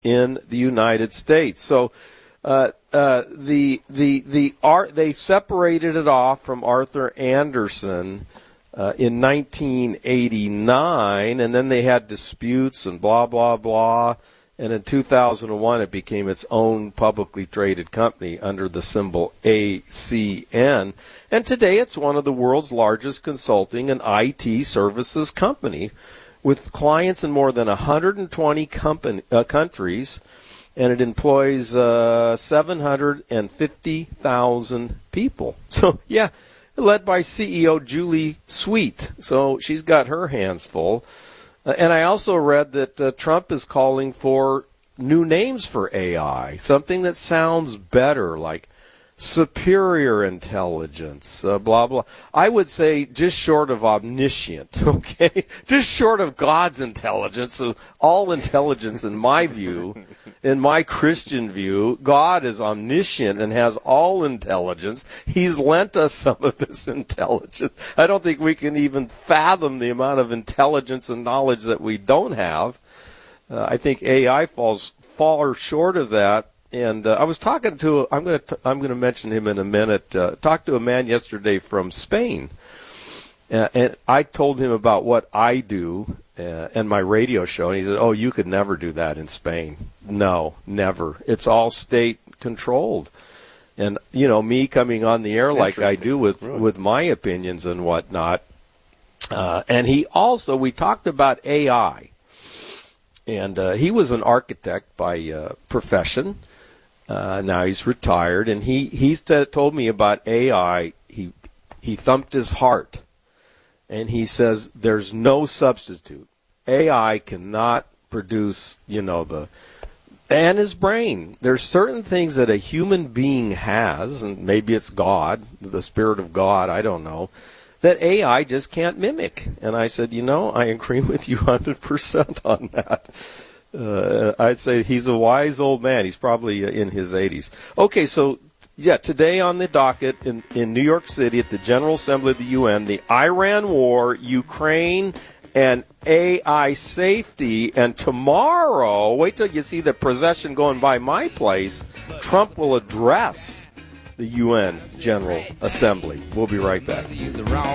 in the United States. So they separated it off from Arthur Andersen in 1989, and then they had disputes and blah, blah, blah. And in 2001, it became its own publicly traded company under the symbol ACN. And today, it's one of the world's largest consulting and IT services company, with clients in more than 120 countries, and it employs 750,000 people. So, yeah, led by CEO Julie Sweet. So she's got her hands full. And I also read that Trump is calling for new names for AI, something that sounds better, like superior intelligence, blah, blah. I would say just short of omniscient, okay? Just short of God's intelligence. So all intelligence, in my view, in my Christian view, God is omniscient and has all intelligence. He's lent us some of this intelligence. I don't think we can even fathom the amount of intelligence and knowledge that we don't have. I think AI falls far short of that. And I was talking to, I'm going to mention him in a minute, talked to a man yesterday from Spain. And I told him about what I do and my radio show. And he said, oh, you could never do that in Spain. No, never. It's all state controlled. And, you know, me coming on the air like I do with my opinions and whatnot. And he also, we talked about AI. And he was an architect by profession. Now he's retired, and he told me about AI. He thumped his heart, and he says there's no substitute. AI cannot produce, and his brain. There's certain things that a human being has, and maybe it's God, the Spirit of God, I don't know, that AI just can't mimic. And I said, I agree with you 100% on that. I'd say he's a wise old man. He's probably in his 80s. Okay, so, today on the docket in New York City at the General Assembly of the UN, the Iran war, Ukraine, and AI safety. And tomorrow, wait till you see the procession going by my place, Trump will address the UN General Assembly. We'll be right back.